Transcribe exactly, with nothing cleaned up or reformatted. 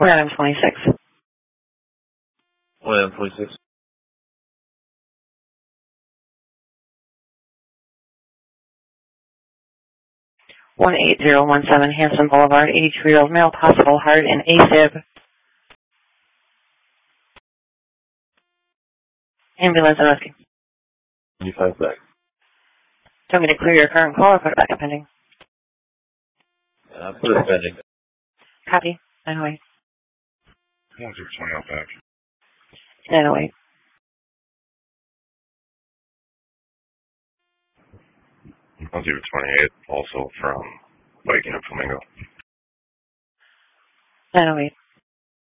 We're at M twenty-six. We're at M twenty-six. one eight zero one seven Hanson Boulevard, eighty-two-year-old male, possible heart and AFib. Ambulance and rescue. twenty-five back. Do you want me to clear your current call or put it back in pending? Uh, put it pending. Copy. nine oh eight. one zero twenty out back. nine oh eight. one zero twenty-eight, also from Viking and Flamingo. nine oh eight.